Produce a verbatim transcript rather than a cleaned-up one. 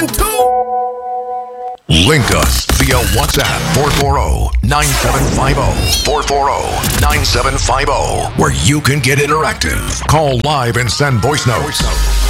One, two. Link us via WhatsApp four four zero, nine seven five zero, four four zero, nine seven five zero, where you can get interactive. Call live and send voice notes.